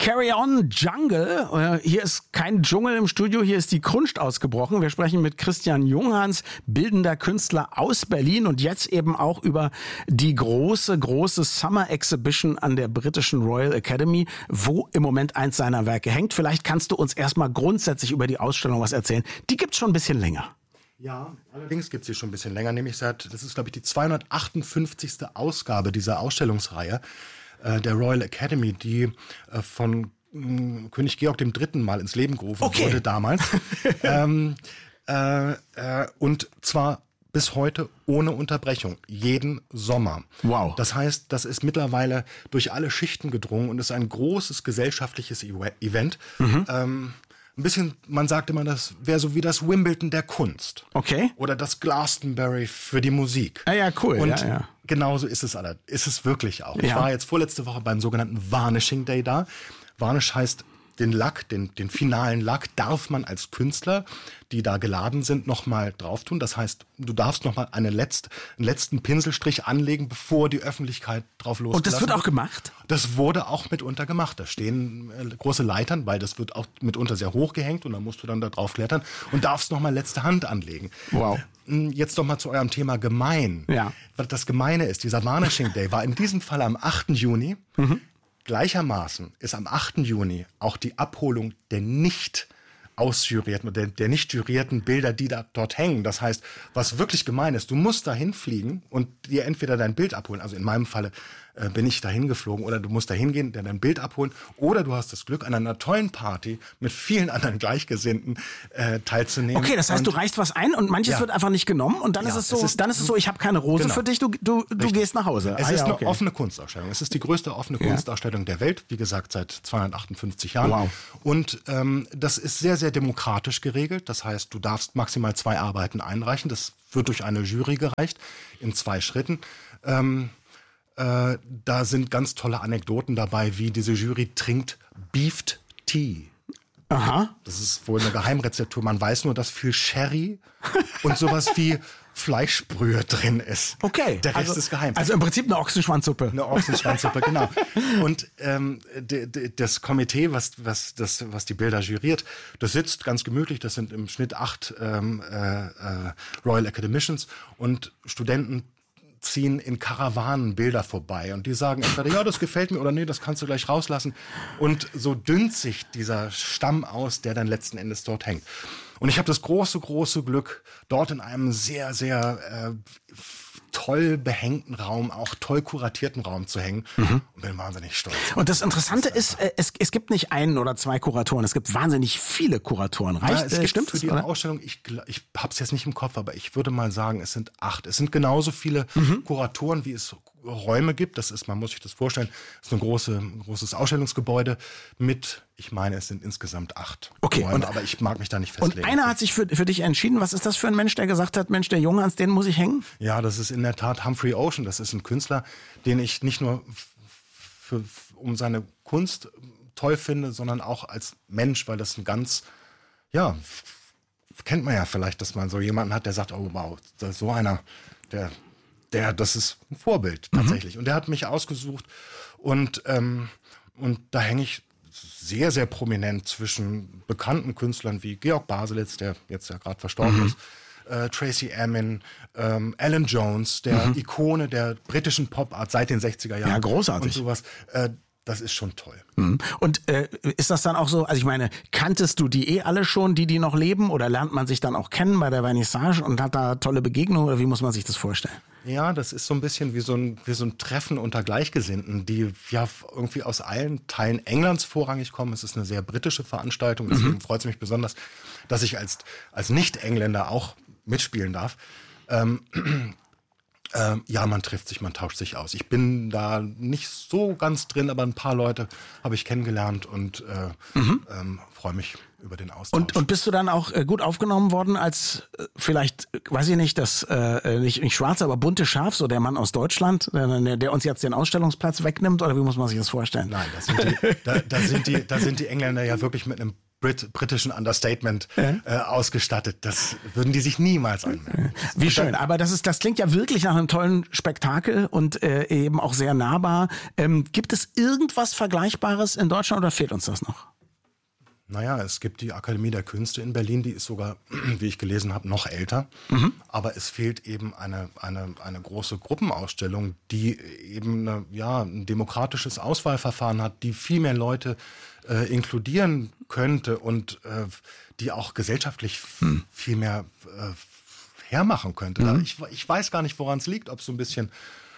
Carry On Jungle. Hier ist kein Dschungel im Studio, hier ist die Kunst ausgebrochen. Wir sprechen mit Christian Junghans, bildender Künstler aus Berlin und jetzt eben auch über die große Summer Exhibition an der britischen Royal Academy, wo im Moment eins seiner Werke hängt. Vielleicht kannst du uns erstmal grundsätzlich über die Ausstellung was erzählen. Die gibt's schon ein bisschen länger. Ja, allerdings gibt es sie schon ein bisschen länger, nämlich das ist glaube ich die 258. Ausgabe dieser Ausstellungsreihe der Royal Academy, die von König Georg III. Mal ins Leben gerufen wurde damals. Und zwar bis heute ohne Unterbrechung, jeden Sommer. Wow. Das heißt, das ist mittlerweile durch alle Schichten gedrungen und ist ein großes gesellschaftliches Event. Ein bisschen, man sagt immer, das wäre so wie das Wimbledon der Kunst. Okay. Oder das Glastonbury für die Musik. Ja, cool. Und genauso ist es wirklich auch. Ich war jetzt vorletzte Woche beim sogenannten Varnishing Day da. Varnish heißt, den Lack, den finalen Lack darf man als Künstler, die da geladen sind, nochmal drauf tun. Das heißt, du darfst nochmal einen letzten Pinselstrich anlegen, bevor die Öffentlichkeit drauf losgelassen wird. Und das wird auch gemacht? Das wurde auch mitunter gemacht. Da stehen große Leitern, weil das wird auch mitunter sehr hoch gehängt und dann musst du dann da drauf klettern und darfst nochmal letzte Hand anlegen. Wow. Jetzt nochmal zu eurem Thema gemein. Ja. Was das Gemeine ist, dieser Varnishing Day war in diesem Fall am 8. Juni. Gleichermaßen ist am 8. Juni auch die Abholung der nicht ausjurierten oder der nicht jurierten Bilder, die da dort hängen. Das heißt, was wirklich gemein ist, du musst dahin fliegen und dir entweder dein Bild abholen, also in meinem Falle bin ich dahin geflogen, oder du musst dahin gehen, dir dein Bild abholen, oder du hast das Glück, an einer tollen Party mit vielen anderen Gleichgesinnten teilzunehmen. Okay, das heißt, du reichst was ein und manches wird einfach nicht genommen und dann ist es so, ich habe keine Rose für dich, du gehst nach Hause. Es ist eine offene Kunstausstellung. Es ist die größte offene Kunstausstellung der Welt, wie gesagt, seit 258 Jahren. Wow. Und das ist sehr, sehr demokratisch geregelt. Das heißt, du darfst maximal 2 Arbeiten einreichen. Das wird durch eine Jury gereicht in 2 Schritten. Da sind ganz tolle Anekdoten dabei, wie diese Jury trinkt Beefed Tea. Aha. Das ist wohl eine Geheimrezeptur. Man weiß nur, dass viel Sherry und sowas wie Fleischbrühe drin ist. Okay. Der Rest ist geheim. Also im Prinzip eine Ochsenschwanzsuppe. Eine Ochsenschwanzsuppe, genau. Und das Komitee, was die Bilder juriert, das sitzt ganz gemütlich. Das sind im Schnitt 8 Royal Academicians und Studenten ziehen in Karawanen Bilder vorbei und die sagen entweder, ja, das gefällt mir oder nee, das kannst du gleich rauslassen. Und so dünnt sich dieser Stamm aus, der dann letzten Endes dort hängt. Und ich habe das große Glück, dort in einem sehr, sehr toll behängten Raum, auch toll kuratierten Raum zu hängen und bin wahnsinnig stolz. Und das Interessante ist, es gibt nicht 1 oder 2 Kuratoren, es gibt wahnsinnig viele Kuratoren. Reicht, es gibt stimmt für die Ausstellung, ich habe es jetzt nicht im Kopf, aber ich würde mal sagen, es sind 8. Es sind genauso viele Kuratoren, wie es Räume gibt. Das ist, man muss sich das vorstellen, das ist ein großes Ausstellungsgebäude mit, ich meine, es sind insgesamt 8 okay, Räume, aber ich mag mich da nicht festlegen. Und einer hat sich für dich entschieden. Was ist das für ein Mensch, der gesagt hat, Mensch, der Junghans, den muss ich hängen? Ja, das ist in der Tat Humphrey Ocean. Das ist ein Künstler, den ich nicht nur um seine Kunst toll finde, sondern auch als Mensch, weil das ein ganz, kennt man ja vielleicht, dass man so jemanden hat, der sagt, oh wow, so einer, das ist ein Vorbild tatsächlich. Und der hat mich ausgesucht und da hänge ich sehr, sehr prominent zwischen bekannten Künstlern wie Georg Baselitz, der jetzt ja gerade verstorben ist, Tracy Emin, Alan Jones, der Ikone der britischen Pop-Art seit den 60er Jahren. Ja, großartig. Und sowas. Das ist schon toll. Und ist das dann auch so, also ich meine, kanntest du die alle schon, die noch leben, oder lernt man sich dann auch kennen bei der Vernissage und hat da tolle Begegnungen, oder wie muss man sich das vorstellen? Ja, das ist so ein bisschen wie so ein Treffen unter Gleichgesinnten, die ja irgendwie aus allen Teilen Englands vorrangig kommen. Es ist eine sehr britische Veranstaltung, deswegen freut es mich besonders, dass ich als Nicht-Engländer auch mitspielen darf. Ja, man trifft sich, man tauscht sich aus. Ich bin da nicht so ganz drin, aber ein paar Leute habe ich kennengelernt und freue mich über den Austausch. Und bist du dann auch gut aufgenommen worden als vielleicht, weiß ich nicht, das nicht schwarze, aber bunte Schaf, so der Mann aus Deutschland, der uns jetzt den Ausstellungsplatz wegnimmt, oder wie muss man sich das vorstellen? Nein, da sind die Engländer ja wirklich mit einem britischen Understatement ausgestattet. Das würden die sich niemals anmerken. Wie schön, aber das klingt ja wirklich nach einem tollen Spektakel und eben auch sehr nahbar. Gibt es irgendwas Vergleichbares in Deutschland oder fehlt uns das noch? Naja, es gibt die Akademie der Künste in Berlin, die ist sogar, wie ich gelesen habe, noch älter. Aber es fehlt eben eine große Gruppenausstellung, die eben ein demokratisches Auswahlverfahren hat, die viel mehr Leute inkludieren könnte und die auch gesellschaftlich viel mehr hermachen könnte. Ich weiß gar nicht, woran es liegt, ob es so ein bisschen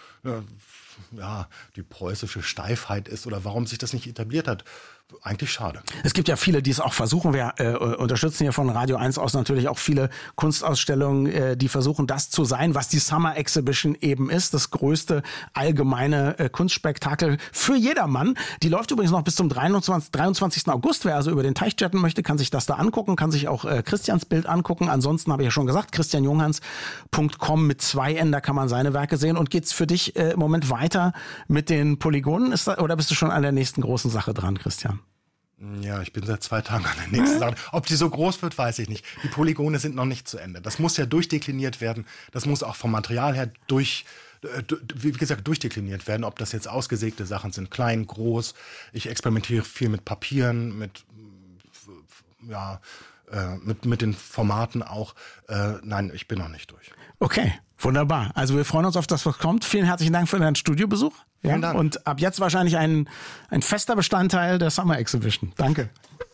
die preußische Steifheit ist oder warum sich das nicht etabliert hat. Eigentlich schade. Es gibt ja viele, die es auch versuchen. Wir unterstützen hier von Radio 1 aus natürlich auch viele Kunstausstellungen, die versuchen, das zu sein, was die Summer Exhibition eben ist. Das größte allgemeine Kunstspektakel für jedermann. Die läuft übrigens noch bis zum 23. August. Wer also über den Teich chatten möchte, kann sich das da angucken, kann sich auch Christians Bild angucken. Ansonsten habe ich ja schon gesagt, christianjunghans.com mit 2 N, da kann man seine Werke sehen. Und geht's für dich im Moment weiter mit den Polygonen? Oder bist du schon an der nächsten großen Sache dran, Christian? Ja, ich bin seit 2 Tagen an der nächsten Sache. Ob die so groß wird, weiß ich nicht. Die Polygone sind noch nicht zu Ende. Das muss ja durchdekliniert werden. Das muss auch vom Material her durchdekliniert werden. Ob das jetzt ausgesägte Sachen sind, klein, groß. Ich experimentiere viel mit Papieren, mit den Formaten auch. Nein, ich bin noch nicht durch. Okay, wunderbar. Also wir freuen uns auf das, was kommt. Vielen herzlichen Dank für deinen Studiobesuch. Vielen Dank. Und ab jetzt wahrscheinlich ein fester Bestandteil der Summer Exhibition. Danke.